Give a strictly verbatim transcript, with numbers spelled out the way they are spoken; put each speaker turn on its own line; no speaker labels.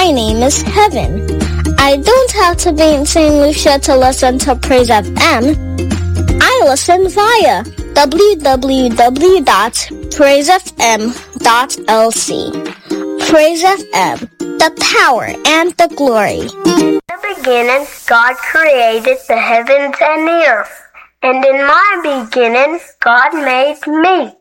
My name is Heaven. I don't have to be in Saint Lucia to listen to Praise F M. I listen via w w w dot praise f m dot l c. Praise F M, the power and the glory.
In the beginning, God created the heavens and the earth. And in my beginning, God made me.